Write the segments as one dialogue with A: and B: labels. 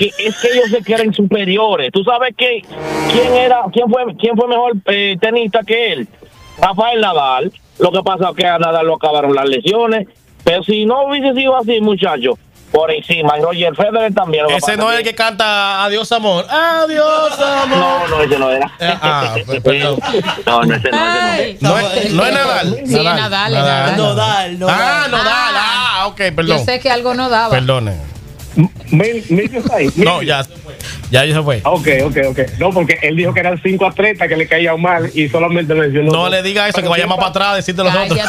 A: que es que ellos se creen superiores. ¿Tú sabes quién fue mejor tenista que él? Rafael Nadal. Lo que pasa es que a Nadal lo acabaron las lesiones, pero si no hubiese sido así, muchachos, por encima, y Roger Federer también.
B: Ese no es el que canta Adiós Amor. Adiós Amor.
A: No, ese no era.
B: Perdón.
A: No, ese no.
B: No es Nadal.
C: Sí, Nadal.
B: Nodal. Ok, perdón.
C: Yo sé que algo no daba.
B: Perdone.
D: Milvio está ahí.
B: No, ya se fue. Ya se fue.
D: Ok. No, porque él dijo que eran 5 atletas que le caían mal y solamente mencionó.
B: No le diga eso, que vaya más para atrás a decirte los otros.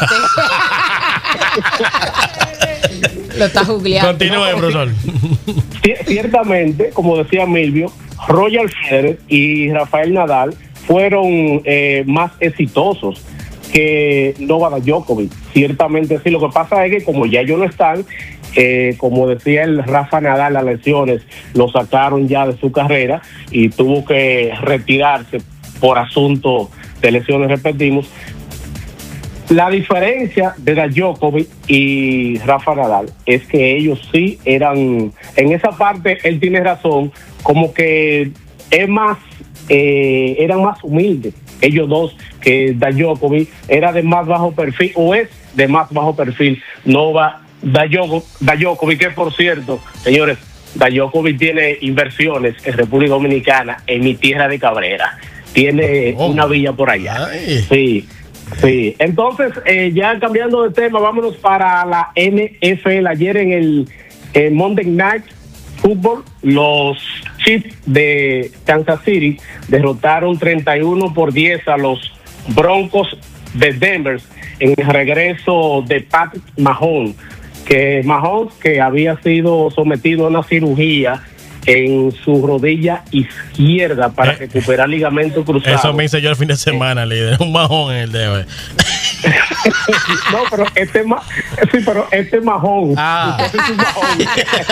C: Lo está googleando.
B: Continúe, profesor.
D: Ciertamente, como decía Milvio, Roger Federer y Rafael Nadal fueron más exitosos que Novak Djokovic. Ciertamente sí. Lo que pasa es que como ya ellos no están, como decía el Rafa Nadal, las lesiones lo sacaron ya de su carrera y tuvo que retirarse por asunto de lesiones, repetimos. La diferencia de Djokovic y Rafa Nadal es que ellos sí eran, en esa parte él tiene razón, como que eran más humildes. Ellos dos, que Djokovic era de más bajo perfil, o es de más bajo perfil, Djokovic, que por cierto, señores, Djokovic tiene inversiones en República Dominicana, en mi tierra de Cabrera. Tiene una villa por allá. Ay. Sí. Entonces, ya cambiando de tema, vámonos para la NFL. Ayer en el Monday Night Football, los Chiefs de Kansas City derrotaron 31-10 a los Broncos de Denver en el regreso de Patrick Mahomes, que había sido sometido a una cirugía en su rodilla izquierda para recuperar ligamento cruzado.
B: Eso me hice yo el fin de semana, líder. Un majón en el dedo.
D: No, pero este es Mahomes. Este es un Mahomes.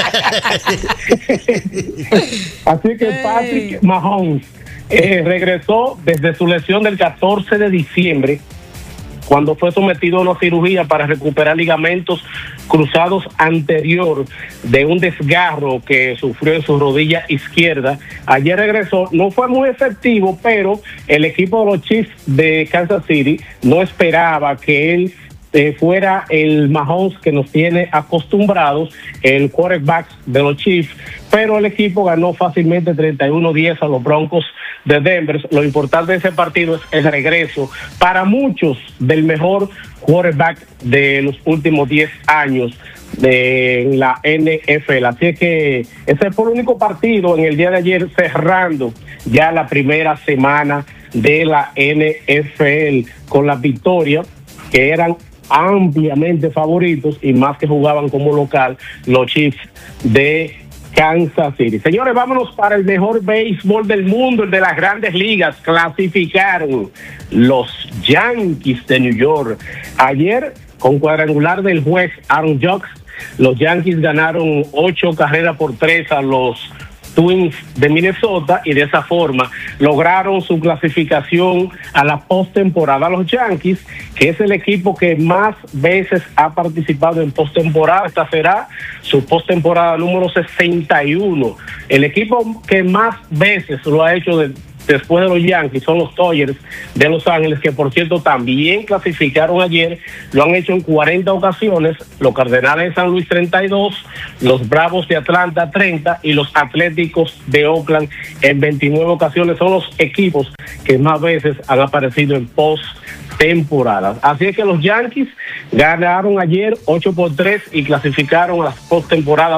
D: Así que Patrick Mahomes regresó desde su lesión del 14 de diciembre, cuando fue sometido a una cirugía para recuperar ligamentos cruzados anterior de un desgarro que sufrió en su rodilla izquierda. Ayer regresó, no fue muy efectivo, pero el equipo de los Chiefs de Kansas City no esperaba que él fuera el Mahomes que nos tiene acostumbrados, el quarterback de los Chiefs, pero el equipo ganó fácilmente 31-10 a los Broncos de Denver. Lo importante de ese partido es el regreso para muchos del mejor quarterback de los últimos 10 años de la NFL. Así que ese fue el único partido en el día de ayer, cerrando ya la primera semana de la NFL con la victoria, que eran ampliamente favoritos y más que jugaban como local los Chiefs de Kansas City. Señores, vámonos para el mejor béisbol del mundo, el de las grandes ligas. Clasificaron los Yankees de New York. Ayer, con cuadrangular del juez Aaron Judge, los Yankees ganaron 8-3 a los Twins de Minnesota y de esa forma lograron su clasificación a la postemporada. Los Yankees, que es el equipo que más veces ha participado en postemporada, esta será su postemporada número 61. El equipo que más veces lo ha hecho después de los Yankees son los Dodgers de Los Ángeles, que por cierto también clasificaron ayer. Lo han hecho en 40 ocasiones, los Cardenales de San Luis 32, los Bravos de Atlanta 30 y los Atléticos de Oakland en 29 ocasiones. Son los equipos que más veces han aparecido en postemporada. Así es que los Yankees ganaron ayer 8-3 y clasificaron a la postemporada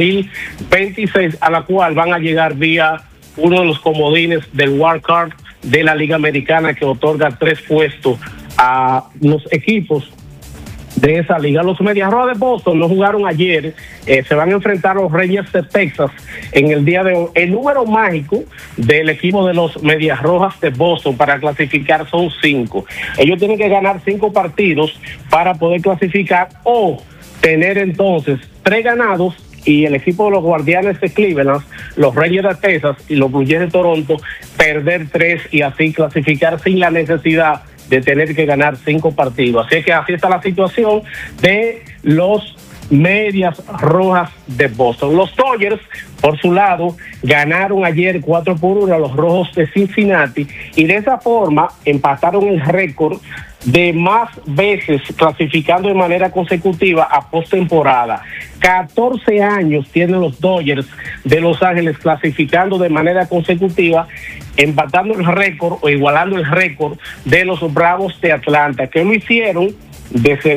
D: 2026, a la cual van a llegar vía uno de los comodines del Wild Card de la Liga Americana, que otorga 3 puestos a los equipos de esa liga. Los Medias Rojas de Boston no jugaron ayer, se van a enfrentar a los Rangers de Texas en el día de hoy. El número mágico del equipo de los Medias Rojas de Boston para clasificar son 5. Ellos tienen que ganar 5 partidos para poder clasificar, o tener entonces 3 ganados, y el equipo de los Guardianes de Cleveland, los Rangers de Texas y los Blue Jays de Toronto perder 3 y así clasificar sin la necesidad de tener que ganar 5 partidos. Así que así está la situación de los Medias Rojas de Boston. Los Dodgers, por su lado, ganaron ayer 4-1 a los Rojos de Cincinnati y de esa forma empataron el récord de más veces clasificando de manera consecutiva a postemporada. 14 años tienen los Dodgers de Los Ángeles clasificando de manera consecutiva, empatando el récord o igualando el récord de los Bravos de Atlanta, que lo hicieron desde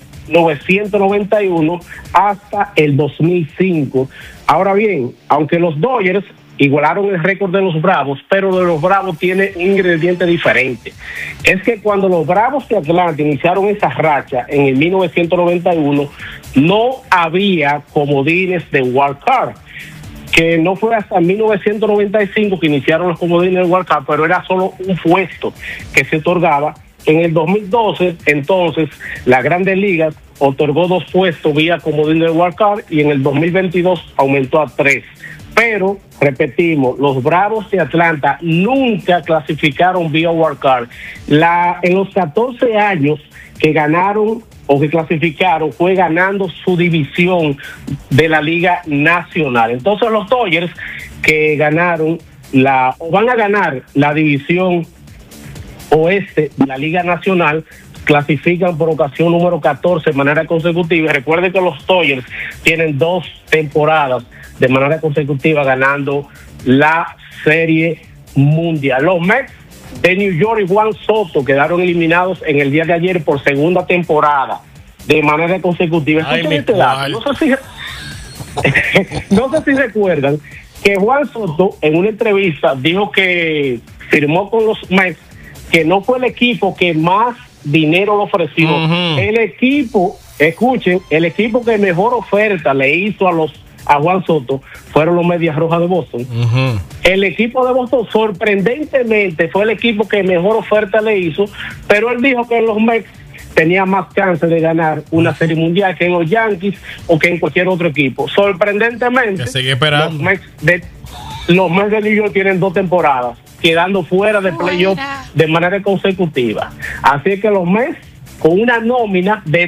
D: 1991 hasta el 2005. Ahora bien, aunque los Dodgers igualaron el récord de los Bravos, pero de los Bravos tiene un ingrediente diferente. Es que cuando los Bravos de Atlanta iniciaron esa racha en el 1991, no había comodines de wild card, que no fue hasta 1995 que iniciaron los comodines de wild card, pero era solo un puesto que se otorgaba. En el 2012, entonces, las Grandes Ligas otorgó 2 puestos vía comodín de wild card y en el 2022 aumentó a 3. Pero, repetimos, los Bravos de Atlanta nunca clasificaron vía wild card. En los 14 años que ganaron o que clasificaron, fue ganando su división de la Liga Nacional. Entonces, los Dodgers que ganaron van a ganar la división oeste de la Liga Nacional, clasifican por ocasión número 14 de manera consecutiva. Y recuerden que los Dodgers tienen 2 temporadas de manera consecutiva ganando la Serie Mundial. Los Mets de New York y Juan Soto quedaron eliminados en el día de ayer por segunda temporada de manera consecutiva. Escuchen este dato. No sé si recuerdan que Juan Soto en una entrevista dijo que firmó con los Mets, que no fue el equipo que más dinero le ofreció. El equipo, escuchen, el equipo que mejor oferta le hizo a Juan Soto fueron los Medias Rojas de Boston. El equipo de Boston sorprendentemente fue el equipo que mejor oferta le hizo, pero él dijo que los Mets tenía más chance de ganar una Serie Mundial que en los Yankees o que en cualquier otro equipo. Sorprendentemente, los Mets de New York tienen 2 temporadas quedando fuera de playoff de manera consecutiva. Así que los Mets, con una nómina de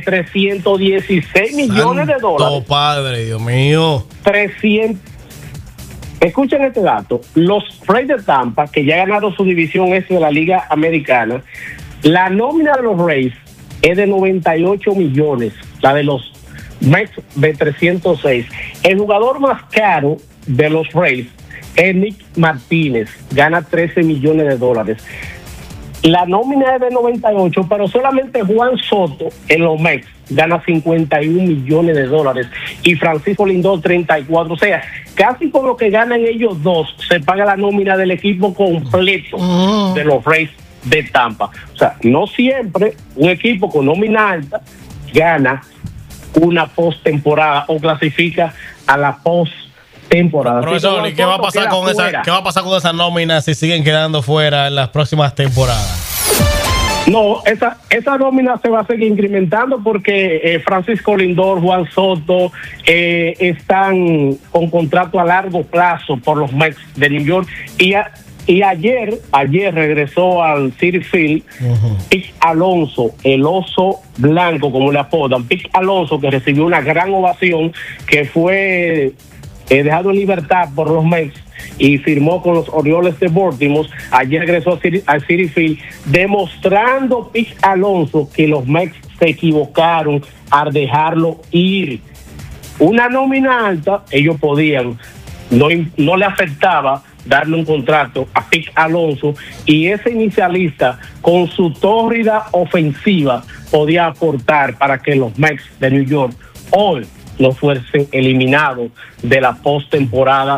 D: 316 millones de dólares.
B: Padre, Dios mío.
D: 300. Escuchen este dato. Los Rays de Tampa, que ya ganaron su división este de la Liga Americana, la nómina de los Rays es de 98 millones, la de los Mets de 306. El jugador más caro de los Rays es Nick Martínez, gana 13 millones de dólares. La nómina es de 98, pero solamente Juan Soto en los Mets gana 51 millones de dólares y Francisco Lindor 34. O sea, casi con lo que ganan ellos dos se paga la nómina del equipo completo de los Rays de Tampa. O sea, no siempre un equipo con nómina alta gana una postemporada o clasifica a la postemporada.
B: Profesor, ¿y qué va a pasar con esa nómina si siguen quedando fuera en las próximas temporadas?
D: No, esa nómina se va a seguir incrementando porque Francisco Lindor, Juan Soto están con contrato a largo plazo por los Mets de New York y ayer regresó al Citi Field Pete Alonso, el oso blanco como le apodan, Pete Alonso, que recibió una gran ovación, que fue dejado en libertad por los Mets y firmó con los Orioles de Baltimore. Ayer regresó al Citi Field, demostrando Pete Alonso que los Mets se equivocaron al dejarlo ir. Una nómina alta, ellos podían, no le afectaba darle un contrato a Pete Alonso, y ese inicialista con su tórrida ofensiva podía aportar para que los Mets de New York hoy no fuesen eliminados de la postemporada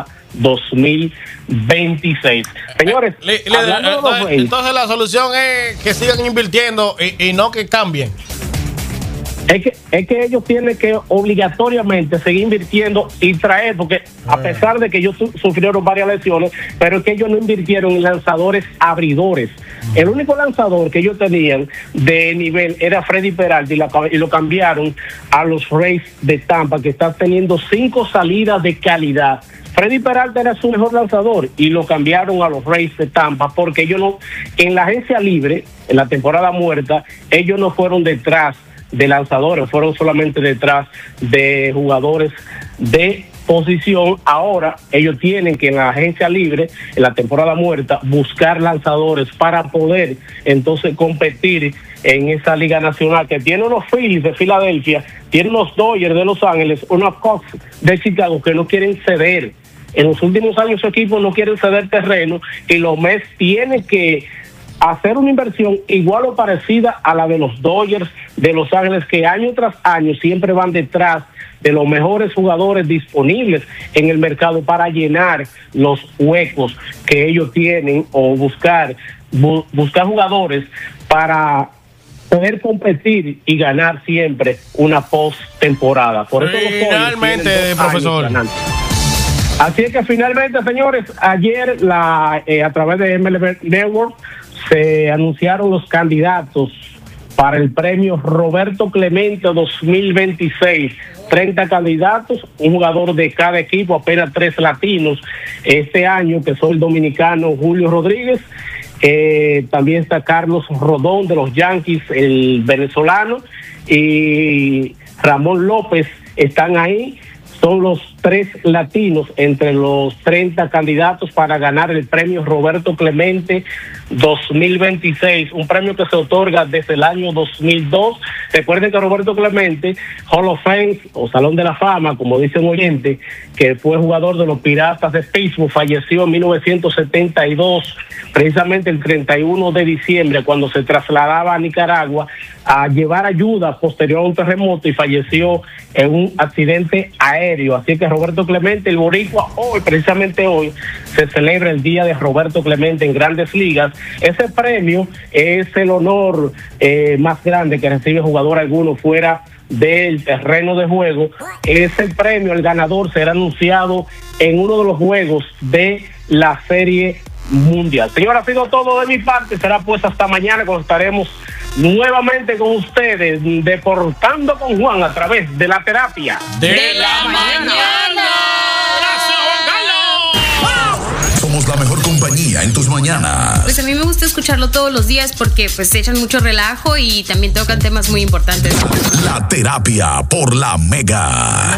D: 2026. Señores,
B: entonces la solución es que sigan invirtiendo y no que cambien.
D: Es que ellos tienen que obligatoriamente seguir invirtiendo y traer, porque a pesar de que ellos sufrieron varias lesiones, pero es que ellos no invirtieron en lanzadores abridores. El único lanzador que ellos tenían de nivel era Freddy Peralta y lo cambiaron a los Rays de Tampa, que están teniendo 5 salidas de calidad. Freddy Peralta era su mejor lanzador y lo cambiaron a los Rays de Tampa porque ellos no, en la agencia libre, en la temporada muerta, ellos no fueron detrás de lanzadores, fueron solamente detrás de jugadores de posición. Ahora ellos tienen que en la agencia libre, en la temporada muerta, buscar lanzadores para poder entonces competir en esa liga nacional, que tiene unos Phillies de Filadelfia, tiene unos Dodgers de Los Ángeles, unos Cubs de Chicago que no quieren ceder. En los últimos años su equipo no quiere ceder terreno y los Mets tienen que hacer una inversión igual o parecida a la de los Dodgers de Los Ángeles, que año tras año siempre van detrás de los mejores jugadores disponibles en el mercado para llenar los huecos que ellos tienen, o buscar jugadores para poder competir y ganar siempre una postemporada. Por eso
B: finalmente, profesor.
D: Así es que finalmente, señores, ayer a través de MLB Network se anunciaron los candidatos para el premio Roberto Clemente 2026. 30 candidatos, un jugador de cada equipo, apenas 3 latinos este año, que son el dominicano Julio Rodríguez, también está Carlos Rodón de los Yankees, el venezolano, y Ramón López están ahí. Son los 3 latinos entre los 30 candidatos para ganar el premio Roberto Clemente 2026, un premio que se otorga desde el año 2002. Recuerden que Roberto Clemente, Hall of Fame o Salón de la Fama, como dice un oyente, que fue jugador de los Piratas de Pittsburgh, falleció en 1972, precisamente el 31 de diciembre, cuando se trasladaba a Nicaragua a llevar ayuda posterior a un terremoto, y falleció en un accidente aéreo. Así que Roberto Clemente, el boricua, precisamente hoy, se celebra el Día de Roberto Clemente en Grandes Ligas. Ese premio es el honor más grande que recibe jugador alguno fuera del terreno de juego. Ese premio, el ganador, será anunciado en uno de los juegos de la Serie Mundial. Señor, ha sido todo de mi parte. Será pues hasta mañana, cuando estaremos nuevamente con ustedes, Deportando con Juan, a través de la terapia
B: de la mañana.
E: Somos la mejor compañía en tus mañanas.
F: Pues a mí me gusta escucharlo todos los días porque pues echan mucho relajo y también tocan temas muy importantes.
E: La terapia por la Mega.